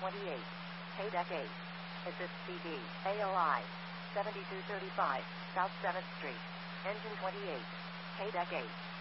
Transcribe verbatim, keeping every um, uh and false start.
twenty-eight. K-Deck eight. Assist C D. A O I. seventy-two thirty-five. South seventh Street. Engine twenty-eight. K-Deck eight.